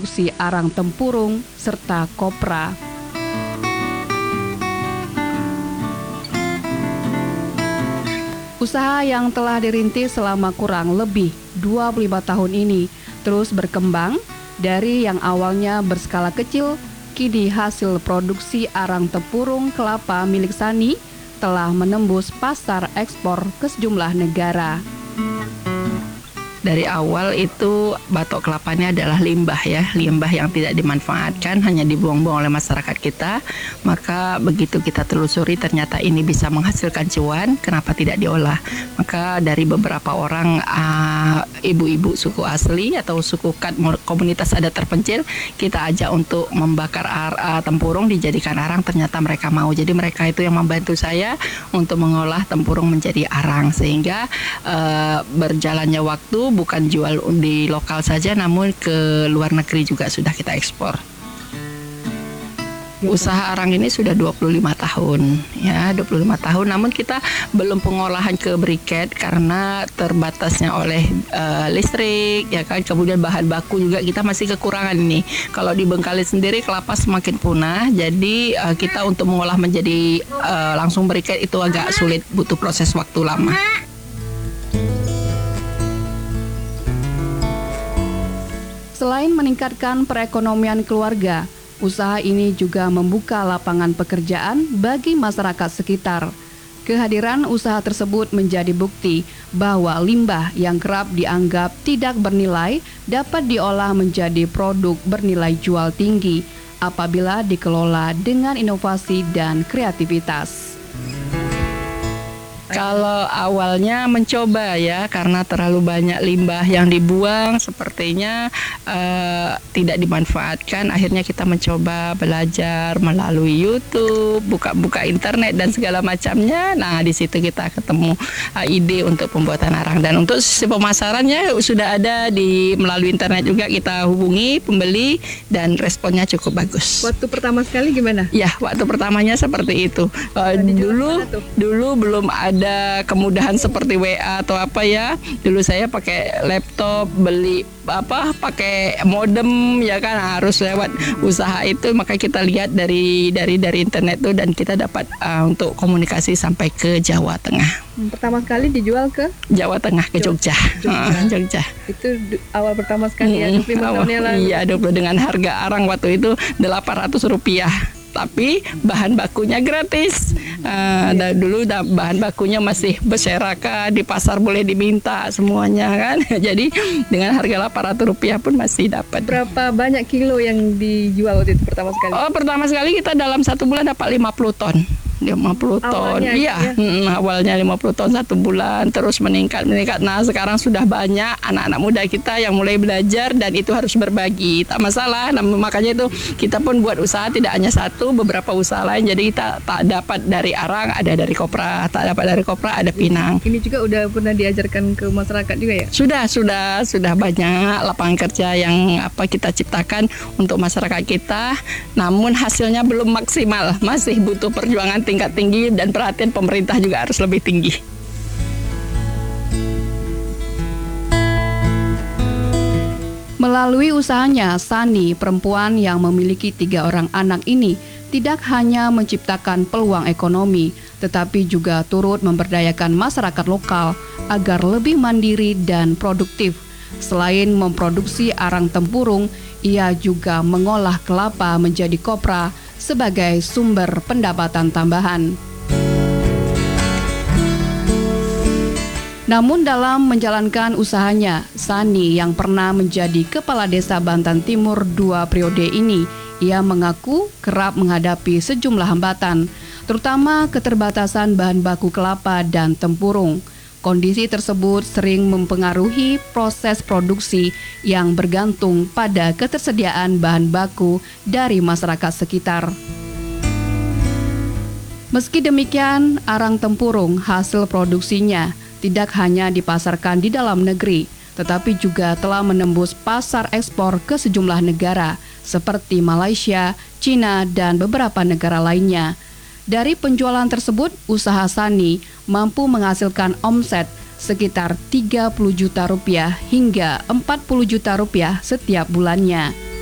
produksi arang tempurung serta kopra. Usaha yang telah dirintis selama kurang lebih 25 tahun ini terus berkembang dari yang awalnya berskala kecil, kini hasil produksi arang tempurung kelapa milik Sani telah menembus pasar ekspor ke sejumlah negara. Dari awal itu batok kelapanya adalah limbah ya, limbah yang tidak dimanfaatkan, hanya dibuang-buang oleh masyarakat kita. Maka begitu kita telusuri ternyata ini bisa menghasilkan cuan, kenapa tidak diolah? Maka dari beberapa orang ibu-ibu suku asli atau suku komunitas adat terpencil, kita ajak untuk membakar tempurung dijadikan arang, ternyata mereka mau. Jadi mereka itu yang membantu saya untuk mengolah tempurung menjadi arang, sehingga berjalannya waktu bukan jual di lokal saja, namun ke luar negeri juga sudah kita ekspor. Usaha arang ini sudah 25 tahun ya, 25 tahun, namun kita belum pengolahan ke briket karena terbatasnya oleh listrik ya kan, kemudian bahan baku juga kita masih kekurangan ini. Kalau di Bengkalis sendiri kelapa semakin punah, jadi kita untuk mengolah menjadi langsung briket itu agak sulit, butuh proses waktu lama. Selain meningkatkan perekonomian keluarga, usaha ini juga membuka lapangan pekerjaan bagi masyarakat sekitar. Kehadiran usaha tersebut menjadi bukti bahwa limbah yang kerap dianggap tidak bernilai dapat diolah menjadi produk bernilai jual tinggi apabila dikelola dengan inovasi dan kreativitas. Kalau awalnya mencoba ya, karena terlalu banyak limbah yang dibuang, sepertinya tidak dimanfaatkan. Akhirnya kita mencoba belajar melalui YouTube, buka internet dan segala macamnya. Nah, di situ kita ketemu ide untuk pembuatan arang, dan untuk sisi pemasarannya sudah ada melalui internet juga, kita hubungi pembeli dan responnya cukup bagus. Waktu pertama sekali gimana? Ya, waktu pertamanya seperti itu. Dulu belum ada kemudahan seperti WA atau apa ya. Dulu saya pakai laptop, pakai modem ya kan, harus lewat usaha itu. Maka kita lihat dari internet tuh, dan kita dapat untuk komunikasi sampai ke Jawa Tengah. Pertama kali dijual ke Jawa Tengah, ke Jogja. Jogja. Itu awal pertama sekali ya, 25 tahun yang lalu. Iya, dengan harga arang waktu itu Rp800. Tapi bahan bakunya gratis. Dulu bahan bakunya masih berserakan, di pasar boleh diminta semuanya kan. Jadi dengan harga Rp800 pun masih dapat. Berapa banyak kilo yang dijual waktu itu pertama sekali? Pertama sekali kita dalam 1 bulan dapat 50 ton. 50 ton, iya. Awalnya 50 ton 1 bulan, terus meningkat. Nah, sekarang sudah banyak anak-anak muda kita yang mulai belajar, dan itu harus berbagi. Tak masalah, makanya itu kita pun buat usaha tidak hanya satu, beberapa usaha lain. Jadi kita tak dapat dari arang, ada dari kopra, tak dapat dari kopra, ada pinang. Ini juga udah pernah diajarkan ke masyarakat juga ya? Sudah banyak lapangan kerja yang kita ciptakan untuk masyarakat kita. Namun hasilnya belum maksimal, masih butuh perjuangan tingkat tinggi, dan perhatian pemerintah juga harus lebih tinggi. Melalui usahanya, Sani, perempuan yang memiliki 3 orang anak ini, tidak hanya menciptakan peluang ekonomi, tetapi juga turut memberdayakan masyarakat lokal agar lebih mandiri dan produktif. Selain memproduksi arang tempurung, ia juga mengolah kelapa menjadi kopra sebagai sumber pendapatan tambahan. Namun dalam menjalankan usahanya, Sani yang pernah menjadi Kepala Desa Bantan Timur 2 periode ini, ia mengaku kerap menghadapi sejumlah hambatan, terutama keterbatasan bahan baku kelapa dan tempurung. Kondisi tersebut sering mempengaruhi proses produksi yang bergantung pada ketersediaan bahan baku dari masyarakat sekitar. Meski demikian, arang tempurung hasil produksinya tidak hanya dipasarkan di dalam negeri, tetapi juga telah menembus pasar ekspor ke sejumlah negara seperti Malaysia, Cina, dan beberapa negara lainnya. Dari penjualan tersebut, usaha Sani mampu menghasilkan omset sekitar Rp30 juta hingga Rp40 juta setiap bulannya.